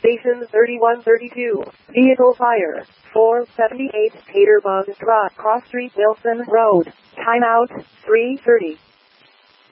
Station 3132. Vehicle fire. 478 Peterborough Drive, Cross Street, Wilson Road. Timeout 3:30.